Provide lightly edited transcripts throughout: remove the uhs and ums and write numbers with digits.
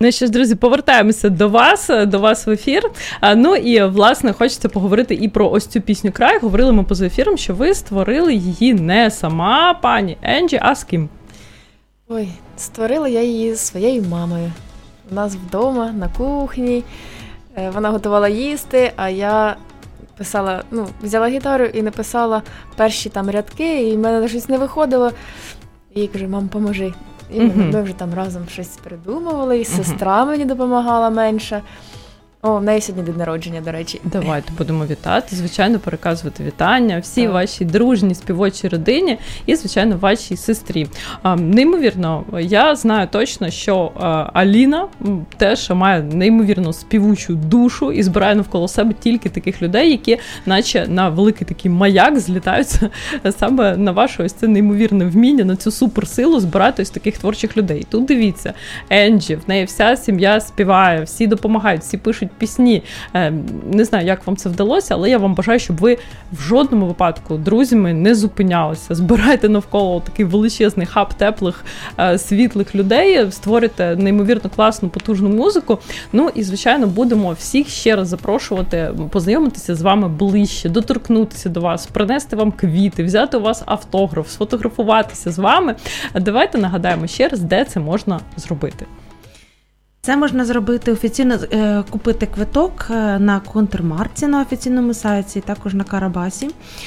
Ну що ж, друзі, повертаємося до вас в ефір. Ну і, власне, хочеться поговорити і про ось цю пісню «Край». Говорили ми поза ефіром, що ви створили її не сама, пані Енджі, а з ким? Ой, створила я її зі своєю мамою. У нас вдома, на кухні. Вона готувала їсти, а я писала, взяла гітару і написала перші там рядки, і в мене щось не виходило. І я кажу: мам, поможи. І ми вже там разом щось придумували, і сестра мені допомагала менше. В неї сьогодні день народження, до речі. Давайте будемо вітати, звичайно, переказувати вітання всій вашій дружній співочій родині і, звичайно, вашій сестрі. Неймовірно, я знаю точно, що Аліна теж має неймовірно співучу душу і збирає навколо себе тільки таких людей, які наче на великий такий маяк злітаються саме на ваше ось це неймовірне вміння, на цю суперсилу збирати ось таких творчих людей. Тут дивіться, Енджі, в неї вся сім'я співає, всі допомагають, всі пишуть пісні. Не знаю, як вам це вдалося, але я вам бажаю, щоб ви в жодному випадку друзями не зупинялися. Збирайте навколо такий величезний хаб теплих, світлих людей, створюйте неймовірно класну, потужну музику. Ну і, звичайно, будемо всіх ще раз запрошувати, познайомитися з вами ближче, доторкнутися до вас, принести вам квіти, взяти у вас автограф, сфотографуватися з вами. Давайте нагадаємо ще раз, де це можна зробити. Це можна зробити офіційно, купити квиток на Контрмарці на офіційному сайті, також на Карабасі.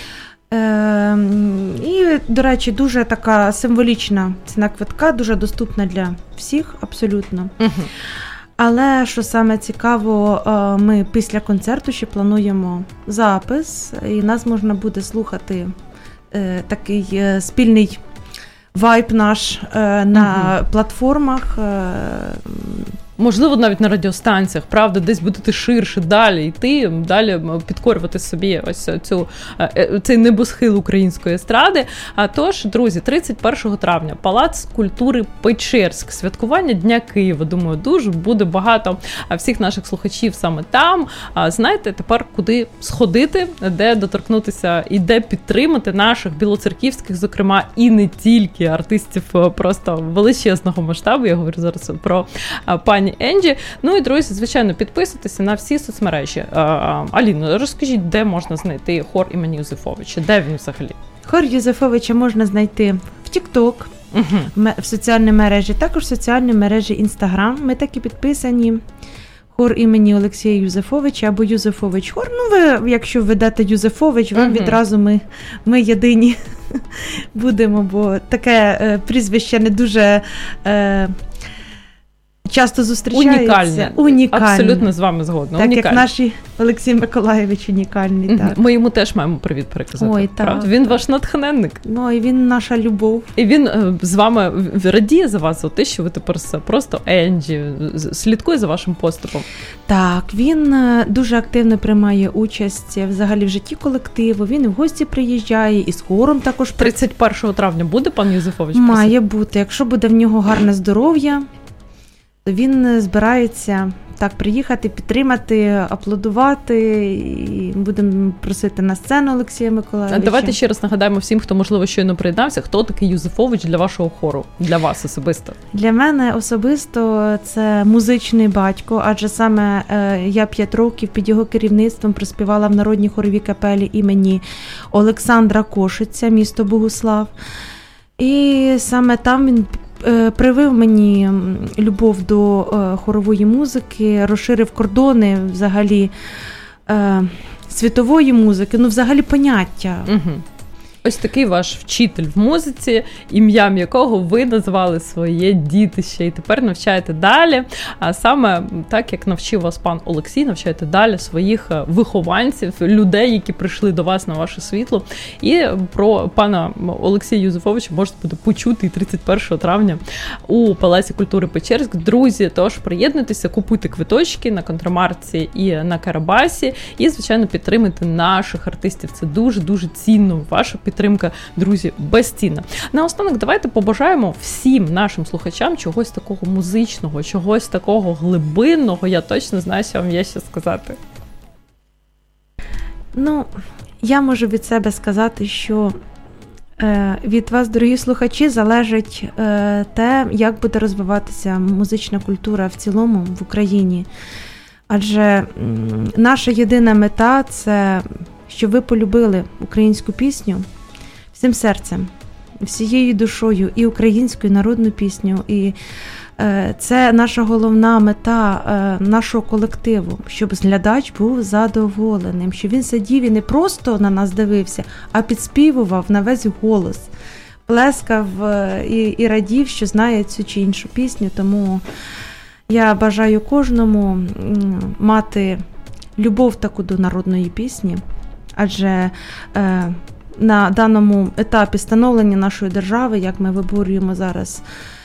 І, до речі, дуже така символічна ціна квитка, дуже доступна для всіх абсолютно. Але, що саме цікаво, ми після концерту ще плануємо запис, і нас можна буде слухати такий спільний вайб наш на платформах. Можливо, навіть на радіостанціях, правда, десь будете ширше далі йти, далі підкорювати собі ось цей небосхил української естради. Тож, друзі, 31 травня, Палац культури Печерськ, святкування Дня Києва. Думаю, дуже буде багато всіх наших слухачів саме там. Знаєте, тепер куди сходити, де доторкнутися і де підтримати наших білоцерківських, зокрема, і не тільки артистів просто величезного масштабу. Я говорю зараз про пані Енджі. Ну і, друзі, звичайно, підписуйтеся на всі соцмережі. Аліно, розкажіть, де можна знайти хор імені Юзефовича? Де він взагалі? Хор Юзефовича можна знайти в TikTok, в соціальній мережі, також в соціальній мережі Instagram. Ми такі підписані. Хор імені Олексія Юзефовича або Юзефович хор. Ви, якщо введете Юзефович, вам відразу ми єдині будемо, бо таке прізвище не дуже часто зустрічається. Унікальне. Абсолютно з вами згодна. Так, як наш Олексій Миколайович унікальний. Так. Ми йому теж маємо привіт переказати. Ой, так. Він ваш натхненник. Ну, і він наша любов. І він з вами радіє за вас, за те, що ви тепер просто Енджі, слідкує за вашим поступом. Так, він дуже активно приймає участь взагалі в житті колективу, він в гості приїжджає, і з хором також. 31 травня буде пан Юзефович? Має бути. Якщо буде в нього гарне здоров'я, він збирається так приїхати, підтримати, аплодувати, і будемо просити на сцену Олексія Миколайовича. Давайте ще раз нагадаємо всім, хто, можливо, щойно приєднався, хто такий Юзефович для вашого хору, для вас особисто? Для мене особисто це музичний батько, адже саме я 5 років під його керівництвом проспівала в народній хоровій капелі імені Олександра Кошиця, місто Богуслав. І саме там він привив мені любов до хорової музики, розширив кордони взагалі світової музики, взагалі поняття. Ось такий ваш вчитель в музиці, ім'ям якого ви назвали своє дітище і тепер навчаєте далі. А саме так, як навчив вас пан Олексій, навчаєте далі своїх вихованців, людей, які прийшли до вас на ваше світло. І про пана Олексія Юзефовича можете буде почути і 31 травня у Палаці культури Печерськ. Друзі, тож приєднуйтеся, купуйте квиточки на Контрмарці і на Карабасі. І, звичайно, підтримуйте наших артистів. Це дуже-дуже цінно. Ваша підтримка, друзі, безцінна. Наостанок давайте побажаємо всім нашим слухачам чогось такого музичного, чогось такого глибинного. Я точно знаю, що вам є що сказати. Я можу від себе сказати, що Від вас, дорогі слухачі, залежить те, як буде розвиватися музична культура в цілому в Україні. Адже наша єдина мета – це, щоб ви полюбили українську пісню всім серцем, всією душою, і українську, і народну пісню. І це наша головна мета нашого колективу, щоб глядач був задоволеним, щоб він сидів і не просто на нас дивився, а підспівував на весь голос, плескав і радів, що знає цю чи іншу пісню. Тому я бажаю кожному мати любов таку до народної пісні, адже на даному етапі становлення нашої держави, як ми виборюємо зараз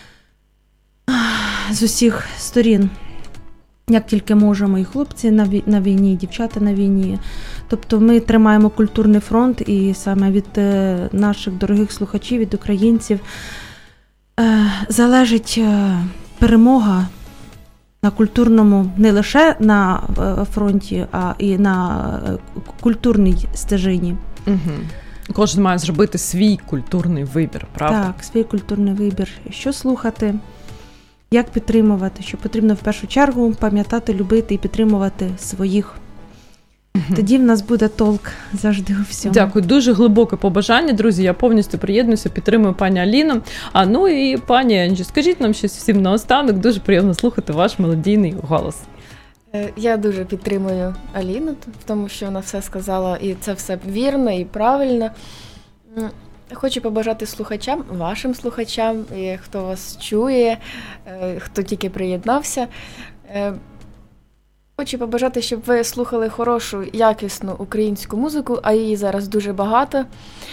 з усіх сторін, як тільки можемо, і хлопці на війні, і дівчата на війні. Тобто ми тримаємо культурний фронт, і саме від наших дорогих слухачів, від українців залежить перемога на культурному, не лише на фронті, а і на культурній стежині. Угу. Кожен має зробити свій культурний вибір, правда? Так, свій культурний вибір. Що слухати, як підтримувати, що потрібно в першу чергу пам'ятати, любити і підтримувати своїх. Тоді в нас буде толк завжди у всьому. Дякую, дуже глибоке побажання, друзі. Я повністю приєднуюся, підтримую пані Аліну. Ну і пані Анджі, скажіть нам щось всім наостанок. Дуже приємно слухати ваш мелодійний голос. Я дуже підтримую Аліну в тому, що вона все сказала, і це все вірно і правильно. Хочу побажати слухачам, вашим слухачам, і хто вас чує, хто тільки приєднався. Хочу побажати, щоб ви слухали хорошу, якісну українську музику, а її зараз дуже багато.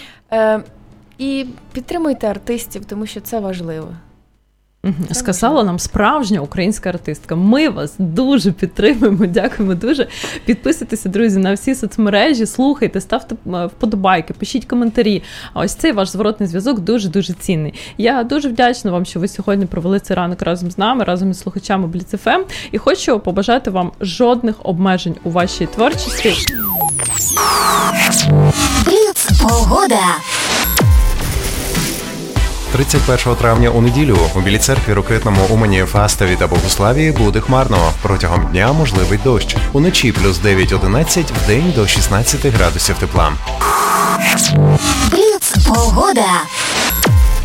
І підтримуйте артистів, тому що це важливо. Сказала нам справжня українська артистка. Ми вас дуже підтримуємо, дякуємо дуже. Підписуйтеся, друзі, на всі соцмережі, слухайте, ставте вподобайки, пишіть коментарі. А ось цей ваш зворотний зв'язок дуже-дуже цінний. Я дуже вдячна вам, що ви сьогодні провели цей ранок разом з нами, разом із слухачами Бліц ФМ. І хочу побажати вам жодних обмежень у вашій творчості. Бліц погода. 31 травня у неділю у Білій Церкві, Рокитному, Умані, Фастові та Богославії буде хмарно. Протягом дня можливий дощ. Уночі плюс 9-11, вдень до 16 градусів тепла. Бліц погода.